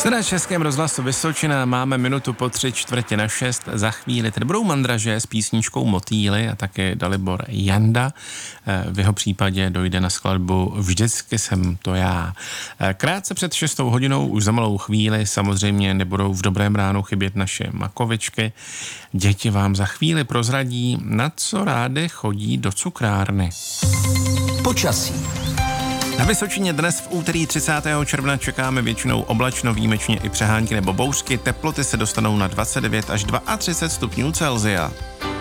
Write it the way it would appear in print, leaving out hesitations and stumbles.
Na Českém rozhlasu Vysočina máme minutu po 3:45. Za chvíli tedy budou Mandraže s písničkou Motýly a také Dalibor Janda. V jeho případě dojde na skladbu Vždycky jsem to já. Krátce před 6 hodinou, už za malou chvíli, samozřejmě nebudou v dobrém ránu chybět naše makovičky. Děti vám za chvíli prozradí, na co rády chodí do cukrárny. Počasí. Na Vysočině dnes v úterý 30. června čekáme většinou oblačno, výjimečně i přehánky nebo bouřky. Teploty se dostanou na 29 až 32 stupňů Celsia.